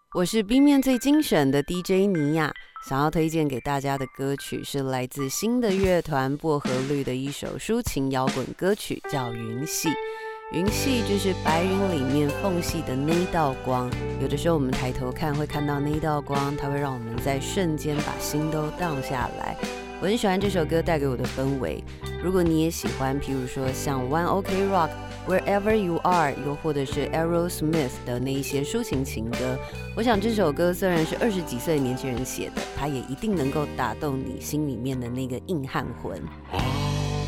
我是 B 面最精选的 DJ 尼亚，想要推荐给大家的歌曲是来自新的乐团薄荷绿的一首抒情摇滚歌曲，叫《云系》。云系就是白云里面缝隙的那一道光，有的时候我们抬头看会看到那一道光，它会让我们在瞬间把心都荡下来。我很喜欢这首歌带给我的氛围，如果你也喜欢，譬如说像 One OK Rock、Wherever You Are， 又或者是 Aerosmith 的那一些抒情情歌，我想这首歌虽然是20几岁的年轻人写的，它也一定能够打动你心里面的那个硬汉魂。